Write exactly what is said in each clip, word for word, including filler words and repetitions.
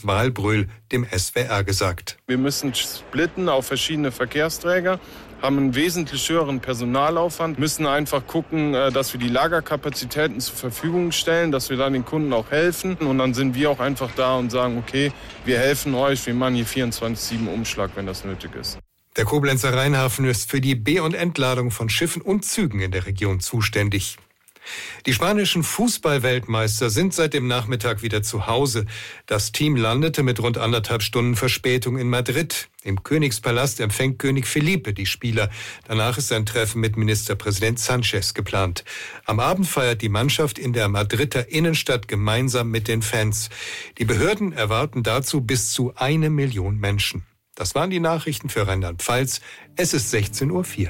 Horst Wahlbröhl dem S W R gesagt. Wir müssen splitten auf verschiedene Verkehrsträger, haben einen wesentlich höheren Personalaufwand, müssen einfach gucken, dass wir die Lagerkapazitäten zur Verfügung stellen, dass wir dann den Kunden auch helfen. Und dann sind wir auch einfach da und sagen, okay, wir helfen euch, wir machen hier vierundzwanzig sieben Umschlag, wenn das nötig ist. Der Koblenzer Rheinhafen ist für die Be- und Entladung von Schiffen und Zügen in der Region zuständig. Die spanischen Fußballweltmeister sind seit dem Nachmittag wieder zu Hause. Das Team landete mit rund anderthalb Stunden Verspätung in Madrid. Im Königspalast empfängt König Felipe die Spieler. Danach ist ein Treffen mit Ministerpräsident Sánchez geplant. Am Abend feiert die Mannschaft in der Madrider Innenstadt gemeinsam mit den Fans. Die Behörden erwarten dazu bis zu eine Million Menschen. Das waren die Nachrichten für Rheinland-Pfalz. Es ist sechzehn Uhr vier.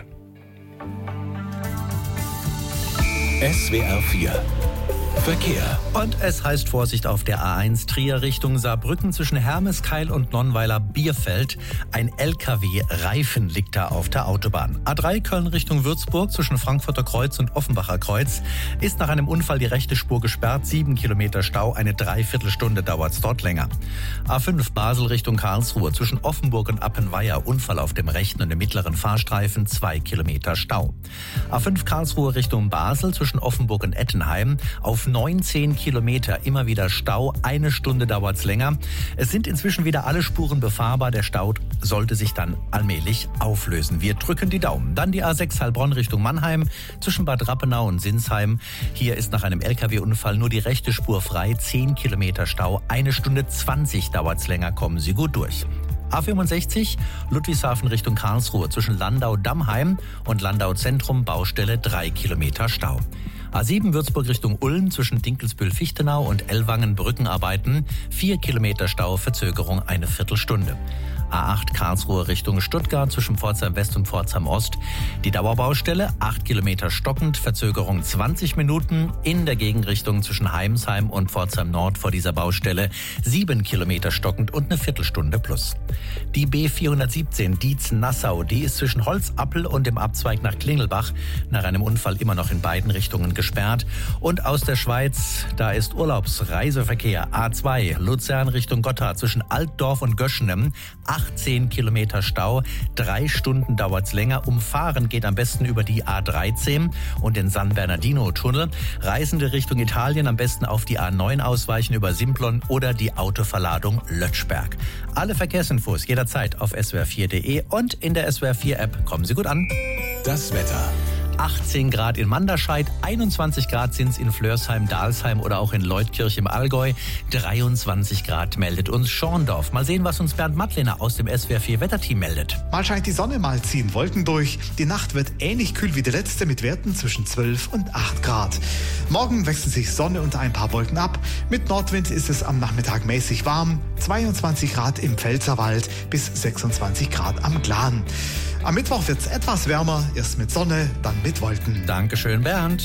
S W R vier Verkehr. Und es heißt Vorsicht auf der A eins Trier Richtung Saarbrücken zwischen Hermeskeil und Nonnweiler-Bierfeld. Ein L K W-Reifen liegt da auf der Autobahn. A drei Köln Richtung Würzburg zwischen Frankfurter Kreuz und Offenbacher Kreuz ist nach einem Unfall die rechte Spur gesperrt. Sieben Kilometer Stau, eine Dreiviertelstunde dauert es dort länger. A fünf Basel Richtung Karlsruhe zwischen Offenburg und Appenweier. Unfall auf dem rechten und dem mittleren Fahrstreifen. Zwei Kilometer Stau. A fünf Karlsruhe Richtung Basel zwischen Offenburg und Ettenheim. Auf neunzehn Kilometer immer wieder Stau. Eine Stunde dauert es länger. Es sind inzwischen wieder alle Spuren befahrbar. Der Stau sollte sich dann allmählich auflösen. Wir drücken die Daumen. Dann die A sechs Heilbronn Richtung Mannheim zwischen Bad Rappenau und Sinsheim. Hier ist nach einem L K W-Unfall nur die rechte Spur frei. zehn Kilometer Stau. Eine Stunde zwanzig dauert es länger. Kommen Sie gut durch. A fünfundsechzig Ludwigshafen Richtung Karlsruhe zwischen Landau-Dammheim und Landau-Zentrum. Baustelle drei Kilometer Stau. A sieben Würzburg Richtung Ulm zwischen Dinkelsbühl-Fichtenau und Ellwangen Brückenarbeiten. vier Kilometer Stau, Verzögerung eine Viertelstunde. A acht Karlsruhe Richtung Stuttgart zwischen Pforzheim West und Pforzheim Ost. Die Dauerbaustelle, acht Kilometer stockend, Verzögerung zwanzig Minuten. In der Gegenrichtung zwischen Heimsheim und Pforzheim Nord vor dieser Baustelle sieben Kilometer stockend und eine Viertelstunde plus. Die B vierhundertsiebzehn Dietz-Nassau, die ist zwischen Holzappel und dem Abzweig nach Klingelbach nach einem Unfall immer noch in beiden Richtungen gesperrt. Und aus der Schweiz, da ist Urlaubsreiseverkehr. A zwei Luzern Richtung Gotthard zwischen Altdorf und Göschenem. achtzehn Kilometer Stau, drei Stunden dauert's länger. Umfahren geht am besten über die A dreizehn und den San Bernardino-Tunnel. Reisende Richtung Italien am besten auf die A neun ausweichen über Simplon oder die Autoverladung Lötschberg. Alle Verkehrsinfos jederzeit auf S W R vier Punkt de und in der S W R vier App. Kommen Sie gut an. Das Wetter. achtzehn Grad in Manderscheid, einundzwanzig Grad sind es in Flörsheim, Dalsheim oder auch in Leutkirch im Allgäu. dreiundzwanzig Grad meldet uns Schorndorf. Mal sehen, was uns Bernd Mattlener aus dem S W R vier Wetterteam meldet. Mal scheint die Sonne, mal ziehen Wolken durch. Die Nacht wird ähnlich kühl wie die letzte mit Werten zwischen zwölf und acht Grad. Morgen wechseln sich Sonne und ein paar Wolken ab. Mit Nordwind ist es am Nachmittag mäßig warm. zweiundzwanzig Grad im Pfälzerwald bis sechsundzwanzig Grad am Glan. Am Mittwoch wird es etwas wärmer, erst mit Sonne, dann mit Wolken. Dankeschön, Bernd.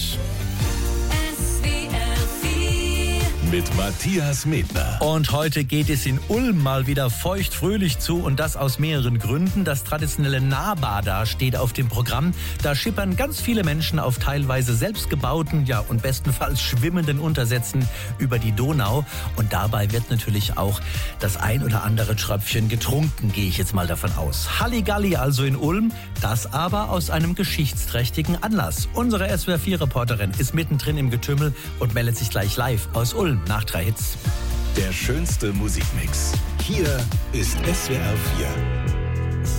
Mit Matthias Medner. Und heute geht es in Ulm mal wieder feucht-fröhlich zu und das aus mehreren Gründen. Das traditionelle Nahbada steht auf dem Programm. Da schippern ganz viele Menschen auf teilweise selbstgebauten, ja und bestenfalls schwimmenden Untersätzen über die Donau. Und dabei wird natürlich auch das ein oder andere Tröpfchen getrunken, gehe ich jetzt mal davon aus. Halligalli also in Ulm, das aber aus einem geschichtsträchtigen Anlass. Unsere S W R vier Reporterin ist mittendrin im Getümmel und meldet sich gleich live aus Ulm. Nach drei Hits. Der schönste Musikmix. Hier ist S W R vier.